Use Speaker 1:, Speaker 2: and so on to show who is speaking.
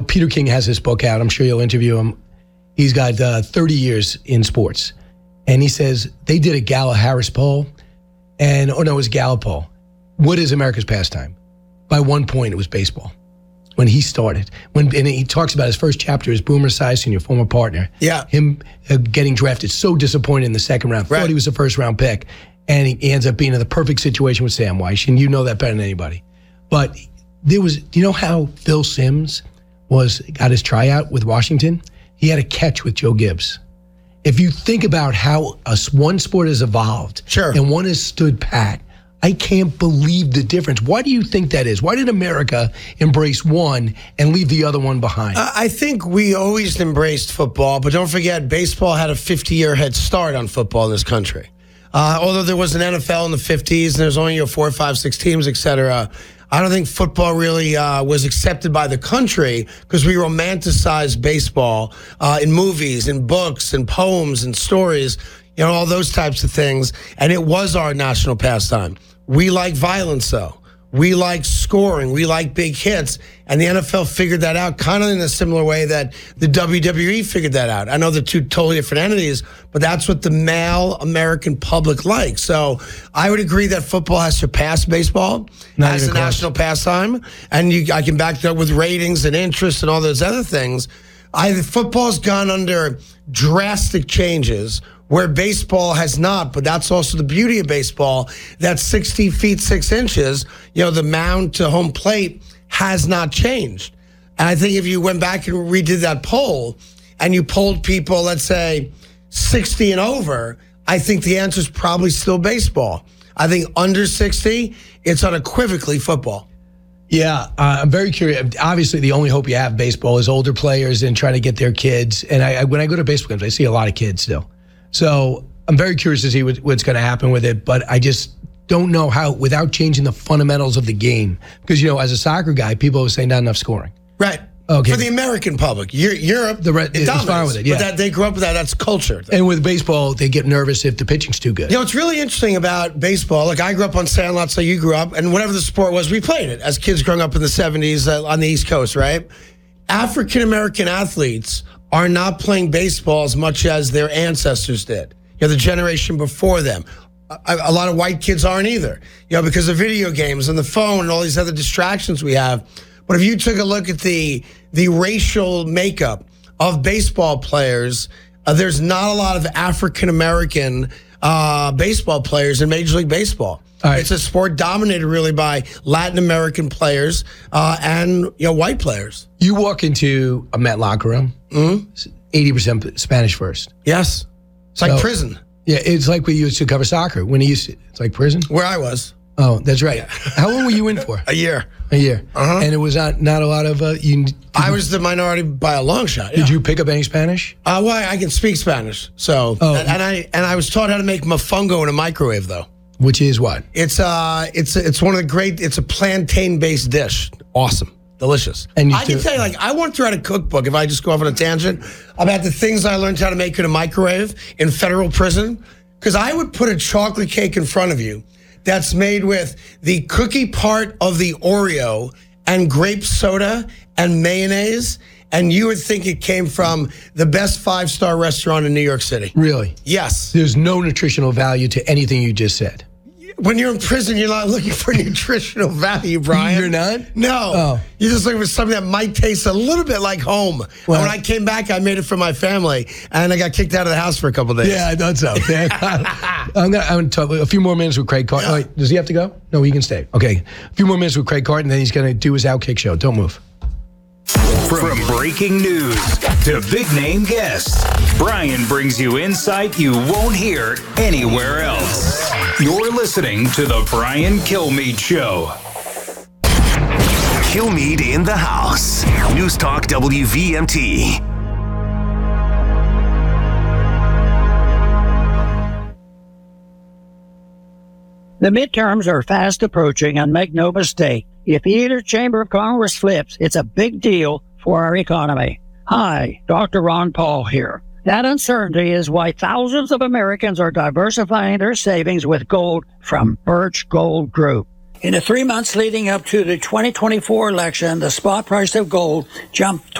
Speaker 1: Peter King has this book out. I'm sure you'll interview him. He's got 30 years in sports. And he says they did a Gallup-Harris poll. It was Gallup poll. What is America's pastime? By 1 point, it was baseball. When he started. And he talks about his first chapter is Boomer Esiason, your former partner.
Speaker 2: Yeah.
Speaker 1: Him getting drafted, so disappointed in the second round. Thought he was a first-round pick. And he ends up being in the perfect situation with Sam Weiss. And you know that better than anybody. But do you know how Phil Simms got his tryout with Washington? He had a catch with Joe Gibbs. If you think about how one sport has evolved and one has stood pat, I can't believe the difference. Why do you think that is? Why did America embrace one and leave the other one behind?
Speaker 2: I think we always embraced football, but don't forget, baseball had a 50-year head start on football in this country. Although there was an NFL in the 50s, and there's only 4, 5, 6 teams, et cetera, I don't think football really was accepted by the country because we romanticized baseball in movies, in books, and poems, and stories, all those types of things. And it was our national pastime. We like violence, though. We like scoring. We like big hits. And the NFL figured that out kind of in a similar way that the WWE figured that out. I know they're two totally different entities, but that's what the male American public likes. So I would agree that football has surpassed baseball as a national pastime. And I can back that up with ratings and interest and all those other things. Football's gone under drastic changes where baseball has not, but that's also the beauty of baseball. That's 60 feet, 6 inches. The mound to home plate has not changed. And I think if you went back and redid that poll and you polled people, let's say 60 and over, I think the answer is probably still baseball. I think under 60, it's unequivocally football.
Speaker 1: Yeah, I'm very curious. Obviously, the only hope you have in baseball is older players and trying to get their kids. And when I go to baseball games, I see a lot of kids still. So I'm very curious to see what's going to happen with it, but I just don't know how, without changing the fundamentals of the game. Because, as a soccer guy, people always say not enough scoring.
Speaker 2: Right.
Speaker 1: Okay.
Speaker 2: For the American public. Europe,
Speaker 1: it's fine with it, yeah.
Speaker 2: But they grew up with that. That's culture.
Speaker 1: And with baseball, they get nervous if the pitching's too good.
Speaker 2: What's really interesting about baseball, like I grew up on Sandlot, so you grew up, and whatever the sport was, we played it as kids growing up in the 70s on the East Coast, right? African-American athletes are not playing baseball as much as their ancestors did. The generation before them. A lot of white kids aren't either, because of video games and the phone and all these other distractions we have. But if you took a look at the racial makeup of baseball players, there's not a lot of African-American baseball players in Major League Baseball. Right. It's a sport dominated really by Latin American players and white players.
Speaker 1: You walk into a Met locker room, 80% Spanish first.
Speaker 2: Yes. It's like prison.
Speaker 1: Yeah, it's like we used to cover soccer. It's like prison?
Speaker 2: Where I was.
Speaker 1: Oh, that's right. How long were you in for?
Speaker 2: A year.
Speaker 1: A year. Uh-huh. And it was not a lot of...
Speaker 2: I was the minority by a long shot. Yeah.
Speaker 1: Did you pick up any Spanish?
Speaker 2: Well, I can speak Spanish. So, and I was taught how to make mofongo in a microwave, though.
Speaker 1: Which is what?
Speaker 2: It's one of the great... It's a plantain-based dish. Awesome. Delicious. And I can tell you, I went through a cookbook, if I just go off on a tangent, about the things I learned how to make in a microwave in federal prison. Because I would put a chocolate cake in front of you that's made with the cookie part of the Oreo and grape soda and mayonnaise, and you would think it came from the best 5-star restaurant in New York City.
Speaker 1: Really?
Speaker 2: Yes.
Speaker 1: There's no nutritional value to anything you just said.
Speaker 2: When you're in prison, you're not looking for nutritional value, Brian.
Speaker 1: You're not?
Speaker 2: No. Oh. You're just looking for something that might taste a little bit like home. Well, when I came back, I made it for my family, and I got kicked out of the house for a couple of days.
Speaker 1: Yeah, I thought so. I'm going to talk a few more minutes with Craig Carton. Yeah. Wait, does he have to go? No, he can stay. Okay. A few more minutes with Craig Carton, then he's going to do his Outkick show. Don't move.
Speaker 3: From breaking news to big-name guests, Brian brings you insight you won't hear anywhere else. You're listening to The Brian Kilmeade Show.
Speaker 4: Kilmeade in the house. News Talk WVMT.
Speaker 5: The midterms are fast approaching, and make no mistake, if either chamber of Congress flips, it's a big deal for our economy. Hi, Dr. Ron Paul here. That uncertainty is why thousands of Americans are diversifying their savings with gold from Birch Gold Group. In the 3 months leading up to the 2024 election, the spot price of gold jumped